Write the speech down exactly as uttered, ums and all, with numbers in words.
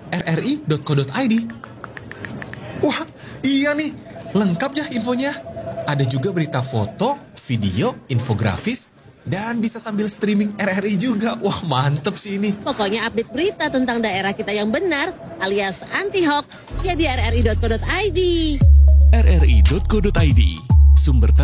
r r i dot co dot i d. Wah, iya nih, lengkap ya infonya. Ada juga berita foto, video, infografis, dan bisa sambil streaming R R I juga. Wah, mantep sih ini. Pokoknya update berita tentang daerah kita yang benar, alias anti-hoax, ya di r r i dot co dot i d. r r i dot co dot i d, sumber